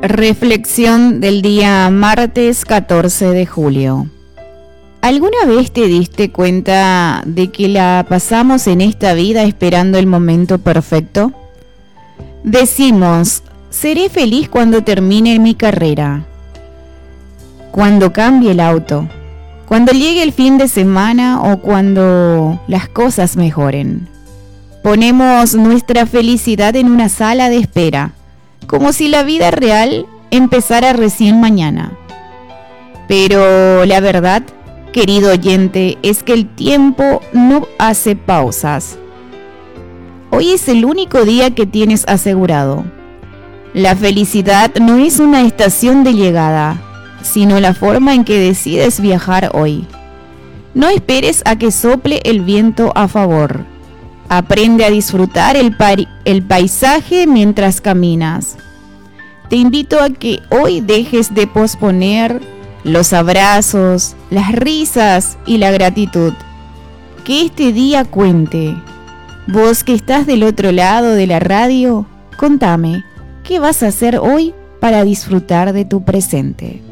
Reflexión del día martes 14 de julio. ¿Alguna vez te diste cuenta de que la pasamos en esta vida esperando el momento perfecto? Decimos, seré feliz cuando termine mi carrera, cuando cambie el auto, cuando llegue el fin de semana o cuando las cosas mejoren. Ponemos nuestra felicidad en una sala de espera, como si la vida real empezara recién mañana. Pero la verdad, querido oyente, es que el tiempo no hace pausas. Hoy es el único día que tienes asegurado. La felicidad no es una estación de llegada, sino la forma en que decides viajar hoy. No esperes a que sople el viento a favor. Aprende a disfrutar el paisaje mientras caminas. Te invito a que hoy dejes de posponer los abrazos, las risas y la gratitud. Que este día cuente. Vos que estás del otro lado de la radio, contame, ¿qué vas a hacer hoy para disfrutar de tu presente?